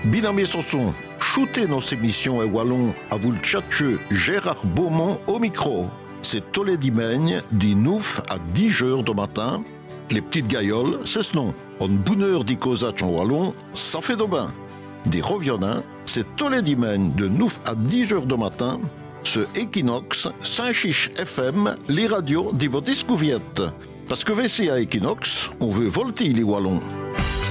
Binamé Sanson, shootez nos émissions et wallon à vous le tchatcheux Gérard Beaumont au micro. C'est tous les dimanches, du 9 à 10 heures du matin. Les petites gailloles, c'est ce nom. En bonne heure d'Icosach en wallon, ça fait de bain. Des reviennants, c'est tous les dimanches de 9 à 10 heures du matin. Ce Equinox, Saint-Chiche FM, les radios de votre discouverte. Parce que VC à Equinox, on veut volter les wallons.